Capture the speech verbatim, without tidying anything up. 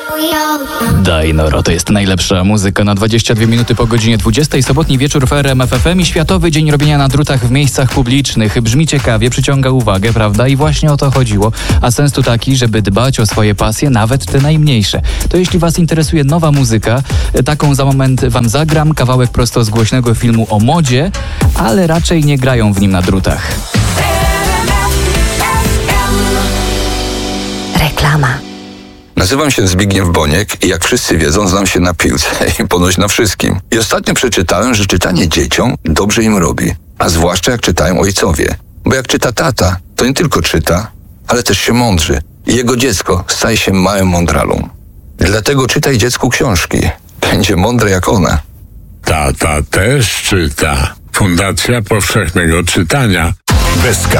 Daj Noro, to jest najlepsza muzyka na dwadzieścia dwie minuty po godzinie dwudziestej. Sobotni wieczór w R M F F M i Światowy Dzień Robienia na Drutach w miejscach publicznych. Brzmi ciekawie, przyciąga uwagę, prawda? I właśnie o to chodziło. A sens tu taki, żeby dbać o swoje pasje, nawet te najmniejsze. To jeśli was interesuje nowa muzyka, taką za moment wam zagram. Kawałek prosto z głośnego filmu o modzie, ale raczej nie grają w nim na drutach. Reklama. Nazywam się Zbigniew Boniek i jak wszyscy wiedzą, znam się na piłce i ponoć na wszystkim. I ostatnio przeczytałem, że czytanie dzieciom dobrze im robi, a zwłaszcza jak czytają ojcowie. Bo jak czyta tata, to nie tylko czyta, ale też się mądrzy. I jego dziecko staje się małym mądralą. Dlatego czytaj dziecku książki. Będzie mądre jak ona. Tata też czyta. Fundacja Powszechnego Czytania. Bez